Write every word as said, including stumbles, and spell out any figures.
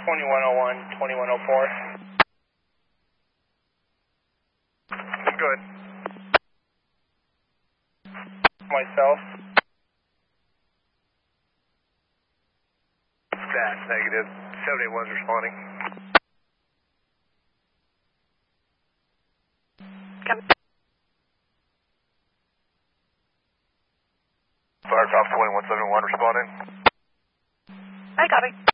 twenty-one oh one, twenty-one oh four. Good. Myself. That, negative. seven eight one's responding. Copy. Firecraft twenty-one seventy-one responding. I copy.